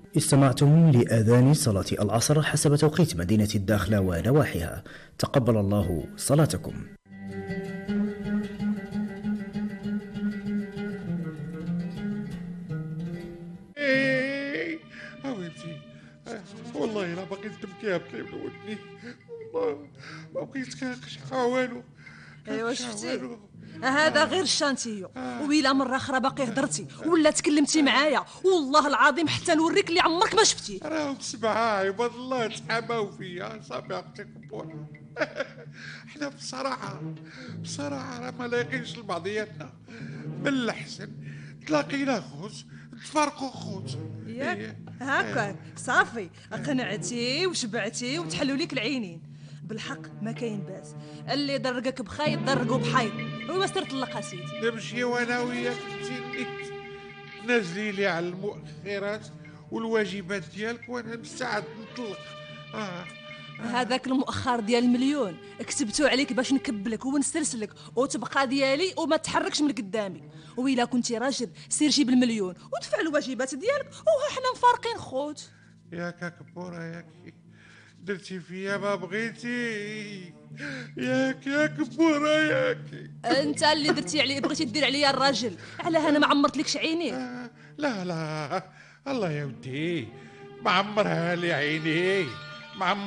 استمعتم لآذان صلاة العصر حسب توقيت مدينة الداخلة ونواحيها. تقبل الله صلاتكم. حبيبتي، والله لا بقيت تبكي بكي من ودني. والله ما بقيت كنقشع والو. ايوا شفتي، هذا غير الشانتيو. ويلا مرة أخرى باقي هضرتي ولا تكلمتي معايا والله العظيم حتى نوريك اللي عمرك ما شفتي. راهم 7 عباد الله تحاماو فيا. صافي اختي كبور. حنا بصراحة راه ما لاقينش لبعضياتنا. من الأحسن تلاقينا خوت تفارقوا خوت. ياك هكاك صافي قنعتي وشبعتي وتحلوا ليك العينين. بالحق ما كاين باس، اللي ضرقك بخيط ضرقو بحيط. وما سير طلق اسيدي. نمشي وانا وياك تزيني تنزلي لي على المؤخرات والواجبات ديالك وانا مستعد نطلق. هذاك المؤخر ديال المليون كتبتو عليك باش نكبلك ونسترسلك وتبقى ديالي وما تحركش من قدامي. وإلا كنتي راجل سير جيب المليون ودفع الواجبات ديالك وها حنا مفارقين خوت. ياك كبورة ياك درتي فيا ما بغيتي. ياك كبورة ياك. انت اللي درتي علي بغيتي دير عليا الراجل. على انا ما عمرتلكش عينيك. لا الله يا ودي ما عمرها لي عيني. ما